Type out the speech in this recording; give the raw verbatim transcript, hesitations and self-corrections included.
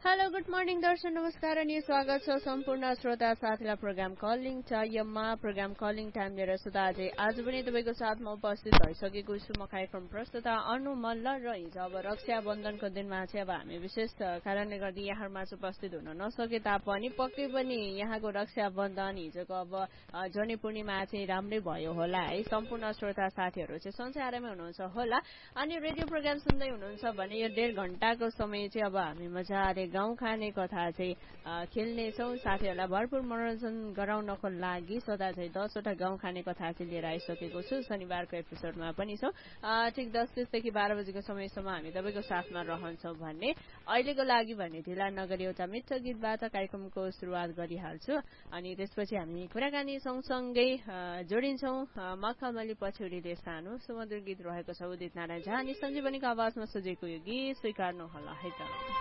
Hello good morning दर्शन नमस्कार अनि स्वागत छ सम्पूर्ण श्रोता साथीलाई प्रोग्राम कलिङ टाइममा प्रोग्राम कलिङ टाइम लिएर सुधा अझै आज पनि तपाईँको साथमा उपस्थित भइसकेको छु म कार्यक्रम प्रस्तुता अनु मल्ल र हिजो अब रक्षाबन्धनको दिनमा चाहिँ अब हामी विशेष कारणले गर्दा यहाँमा उपस्थित हुन नसके तापनि पक्कै पनि यहाँको रक्षाबन्धन हिजोको अब जनी पूर्णिमा चाहिँ राम्रै भयो होला है। सम्पूर्ण श्रोता साथीहरू चाहिँ सन्चै आरामै हुनुहुन्छ होला अनि रेडियो प्रोग्राम सुन्दै हुनुहुन्छ भने यो डेढ घण्टाको समय चाहिँ अब हामी मजाले गाउँ खाने कथा चाहिँ खेल्नेछौँ। साथीहरूलाई भरपूर मनोरञ्जन गराउनको लागि सदा चाहिँ दसवटा गाउँ खाने कथा चाहिँ लिएर आइसकेको छु। शनिबारको एपिसोडमा पनि छौँ। ठिक दस तिसदेखि बाह्र बजीको समयसम्म हामी तपाईँको साथमा रहन्छौँ भन्ने अहिलेको लागि भने ढिला नगरी एउटा मिठो गीतबाट कार्यक्रमको सुरुवात गरिहाल्छु अनि त्यसपछि हामी कुराकानी सँगसँगै जोडिन्छौँ। मखमली पछौडीले सानो सुमधुर गीत रहेको छ उदित नारायण झा अनि सञ्जीवनीको आवाजमा सजेको यो गीत स्वीकार्नु होला है त।